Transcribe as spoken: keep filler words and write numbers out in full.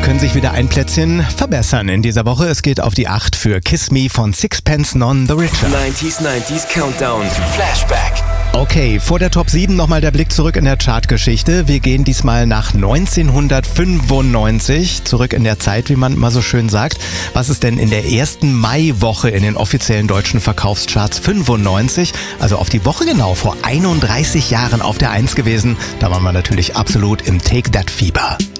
können sich wieder ein Plätzchen verbessern in dieser Woche. Es geht auf die acht für Kiss Me von Sixpence None the Richer. neunziger, neunziger Countdown. Flashback. Okay, vor der Top sieben nochmal der Blick zurück in der Chartgeschichte. Wir gehen diesmal nach neunzehnhundertfünfundneunzig, zurück in der Zeit, wie man immer so schön sagt. Was ist denn in der ersten Maiwoche in den offiziellen deutschen Verkaufscharts fünfundneunzig, also auf die Woche genau vor einunddreißig Jahren auf der eins gewesen? Da waren wir natürlich absolut im Take That Fieber.